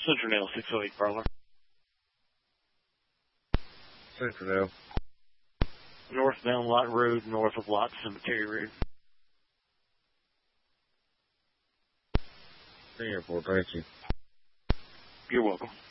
Central 608 Parlor. Central. Northbound Lot Road, north of Lot Cemetery Road. Airport, thank you. You're welcome.